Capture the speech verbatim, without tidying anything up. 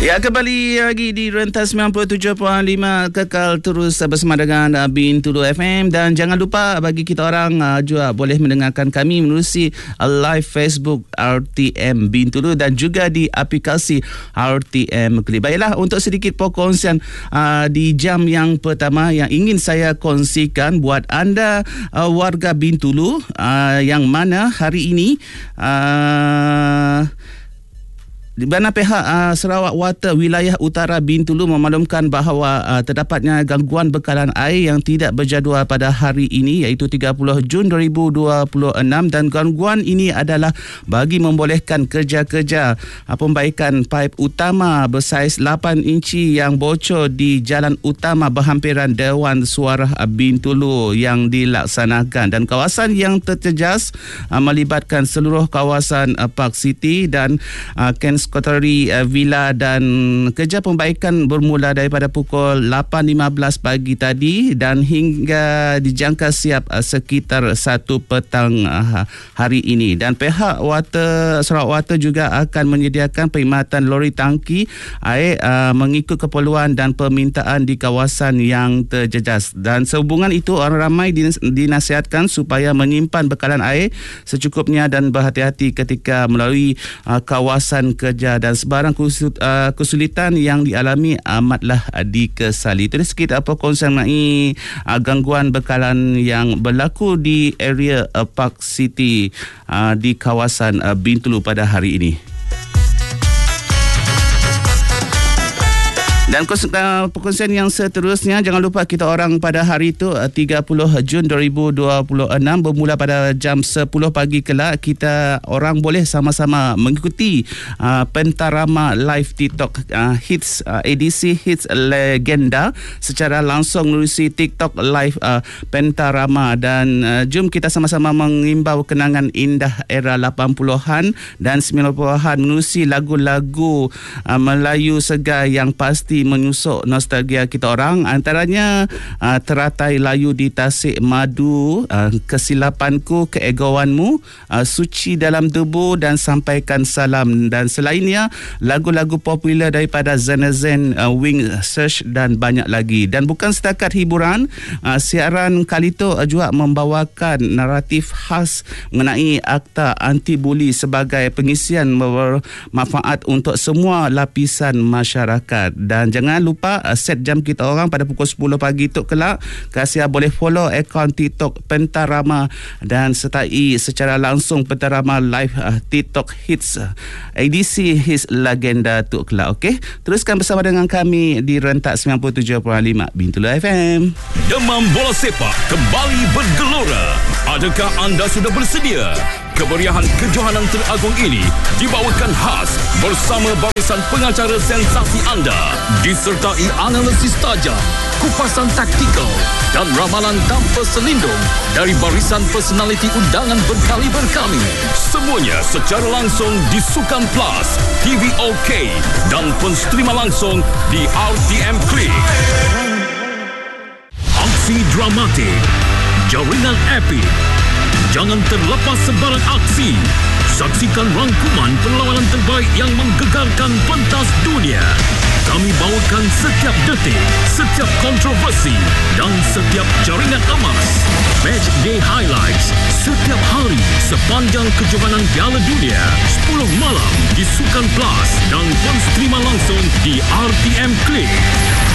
Ya, kembali lagi di Rentas sembilan puluh tujuh perpuluhan lima, kekal terus bersama dengan uh, Bintulu F M. Dan jangan lupa bagi kita orang uh, juga boleh mendengarkan kami menerusi uh, live Facebook R T M Bintulu dan juga di aplikasi R T M Klik. Baiklah, untuk sedikit perkongsian uh, di jam yang pertama yang ingin saya kongsikan buat anda uh, warga Bintulu uh, yang mana hari ini uh, di mana pihak uh, Sarawak Water Wilayah Utara Bintulu memaklumkan bahawa uh, terdapatnya gangguan bekalan air yang tidak berjadual pada hari ini, iaitu tiga puluh Jun dua ribu dua puluh enam, dan gangguan ini adalah bagi membolehkan kerja-kerja uh, pembaikan paip utama bersaiz lapan inci yang bocor di jalan utama berhampiran Dewan Suara Bintulu yang dilaksanakan, dan kawasan yang terjejas uh, melibatkan seluruh kawasan uh, Park City dan uh, Ken Skoteri uh, Villa, dan kerja pembaikan bermula daripada pukul lapan lima belas pagi tadi dan hingga dijangka siap uh, sekitar satu petang uh, hari ini. Dan pihak Water Sarawak Water juga akan menyediakan perkhidmatan lori tangki air uh, mengikut keperluan dan permintaan di kawasan yang terjejas. Dan sehubungan itu, orang ramai dinasihatkan supaya menyimpan bekalan air secukupnya dan berhati-hati ketika melalui uh, kawasan kerja, dan sebarang kesulitan yang dialami amatlah dikesali. Itu sikit apa konsen mengenai gangguan bekalan yang berlaku di area Park City di kawasan Bintulu pada hari ini. Dan perkongsian yang seterusnya, jangan lupa kita orang pada hari itu tiga puluh Jun dua ribu dua puluh enam bermula pada jam sepuluh pagi kelak, kita orang boleh sama-sama mengikuti uh, Pentarama Live TikTok uh, Hits uh, edisi Hits Legenda secara langsung melalui TikTok Live uh, Pentarama. Dan uh, jom kita sama-sama mengimbau kenangan indah era lapan puluhan dan sembilan puluhan menerusi lagu-lagu uh, Melayu segar yang pasti menyusuk nostalgia kita orang. Antaranya uh, Teratai Layu di Tasik Madu, uh, Kesilapanku, Keegoanmu, uh, Suci Dalam Debu dan Sampaikan Salam. Dan selainnya lagu-lagu popular daripada Zenezen, uh, Wing Search dan banyak lagi. Dan bukan setakat hiburan, uh, siaran kali itu uh, juga membawakan naratif khas mengenai Akta Anti Buli sebagai pengisian bermanfaat untuk semua lapisan masyarakat. Dan jangan lupa uh, set jam kita orang pada pukul sepuluh pagi tu kelak. Kasih boleh follow akaun TikTok Pentarama dan sertai secara langsung Pentarama Live uh, TikTok Hits uh, edisi Hits Legenda tu kelak. Okey, teruskan bersama dengan kami di Rentak sembilan puluh tujuh perpuluhan lima Bintulu F M. Demam bola sepak kembali bergelora. Adakah anda sudah bersedia? Kemeriahan kejohanan teragung ini dibawakan khas bersama barisan pengacara sensasi anda, disertai analisis tajam, kupasan taktikal dan ramalan tanpa selindung dari barisan personaliti undangan berkaliber kami. Semuanya secara langsung di Sukan Plus, T V OK dan pun streama langsung di R T M Klik. Aksi dramatik, jaringan epik. Jangan terlepas sebarang aksi. Saksikan rangkuman perlawanan terbaik yang menggegarkan pentas dunia. Kami bawakan setiap detik, setiap kontroversi dan setiap jaringan emas. Match Day Highlights setiap hari sepanjang kejohanan Piala Dunia. sepuluh malam di Sukan Plus dan pun streama langsung di R T M Klik.